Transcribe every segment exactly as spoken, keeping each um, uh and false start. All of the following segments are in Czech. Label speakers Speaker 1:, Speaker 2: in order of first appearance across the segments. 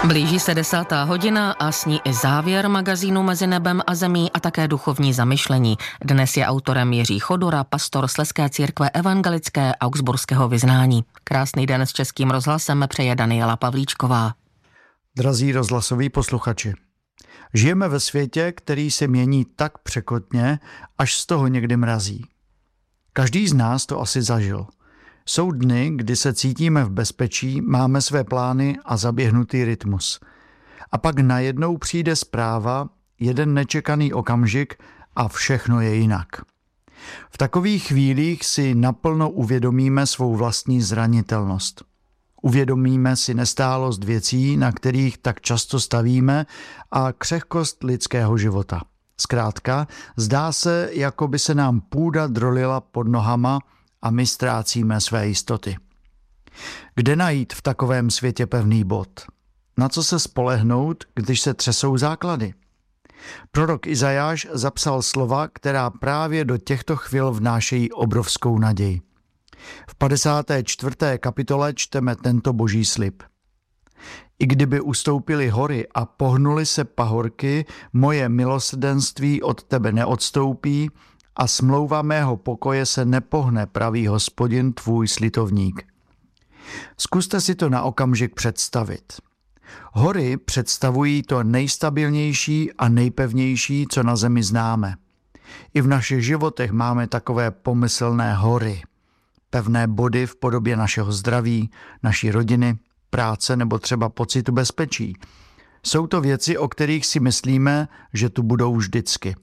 Speaker 1: Blíží se desátá hodina a s ní i závěr magazínu Mezi nebem a zemí a také duchovní zamyšlení. Dnes je autorem Jiří Chodura, pastor Slezské církve evangelické augsburského vyznání. Krásný den s Českým rozhlasem přeje Daniela Pavlíčková.
Speaker 2: Drazí rozhlasoví posluchači, žijeme ve světě, který se mění tak překotně, až z toho někdy mrazí. Každý z nás to asi zažil. Jsou dny, kdy se cítíme v bezpečí, máme své plány a zaběhnutý rytmus. A pak najednou přijde zpráva, jeden nečekaný okamžik a všechno je jinak. V takových chvílích si naplno uvědomíme svou vlastní zranitelnost. Uvědomíme si nestálost věcí, na kterých tak často stavíme, a křehkost lidského života. Zkrátka, zdá se, jako by se nám půda drolila pod nohama a my ztrácíme své jistoty. Kde najít v takovém světě pevný bod? Na co se spolehnout, když se třesou základy? Prorok Izajáš zapsal slova, která právě do těchto chvil vnášejí obrovskou naději. V padesáté čtvrté kapitole čteme tento boží slib. I kdyby ustoupily hory a pohnuly se pahorky, moje milosrdenství od tebe neodstoupí a smlouva mého pokoje se nepohne, pravý Hospodin, tvůj slitovník. Zkuste si to na okamžik představit. Hory představují to nejstabilnější a nejpevnější, co na zemi známe. I v našich životech máme takové pomyslné hory. Pevné body v podobě našeho zdraví, naší rodiny, práce nebo třeba pocitu bezpečí. Jsou to věci, o kterých si myslíme, že tu budou vždycky.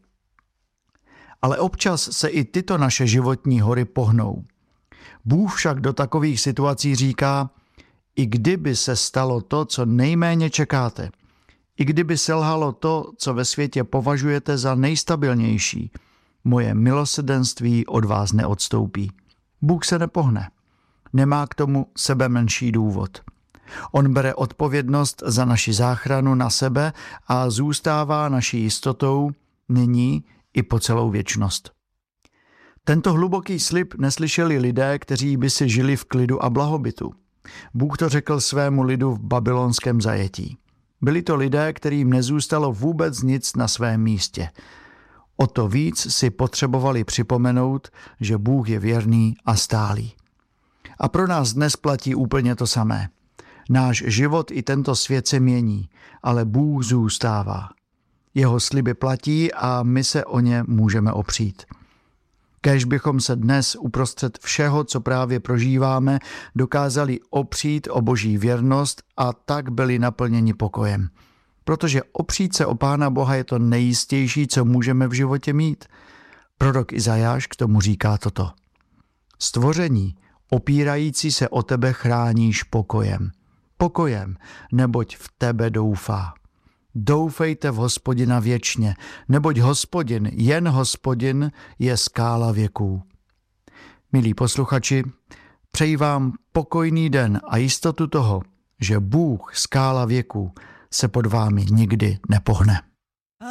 Speaker 2: Ale občas se i tyto naše životní hory pohnou. Bůh však do takových situací říká, i kdyby se stalo to, co nejméně čekáte, i kdyby selhalo to, co ve světě považujete za nejstabilnější, moje milosrdenství od vás neodstoupí. Bůh se nepohne. Nemá k tomu sebe menší důvod. On bere odpovědnost za naši záchranu na sebe a zůstává naší jistotou nyní i po celou věčnost. Tento hluboký slib neslyšeli lidé, kteří by si žili v klidu a blahobytu. Bůh to řekl svému lidu v babylonském zajetí. Byli to lidé, kterým nezůstalo vůbec nic na svém místě. O to víc si potřebovali připomenout, že Bůh je věrný a stálý. A pro nás dnes platí úplně to samé. Náš život i tento svět se mění, ale Bůh zůstává. Jeho sliby platí a my se o ně můžeme opřít. Kéž bychom se dnes uprostřed všeho, co právě prožíváme, dokázali opřít o Boží věrnost a tak byli naplněni pokojem. Protože opřít se o Pána Boha je to nejistější, co můžeme v životě mít. Prorok Izajáš k tomu říká toto. Stvoření, opírající se o tebe, chráníš pokojem. Pokojem, neboť v tebe doufá. Doufejte v Hospodina věčně, neboť Hospodin, jen Hospodin, je skála věků. Milí posluchači, přeji vám pokojný den a jistotu toho, že Bůh, skála věků, se pod vámi nikdy nepohne.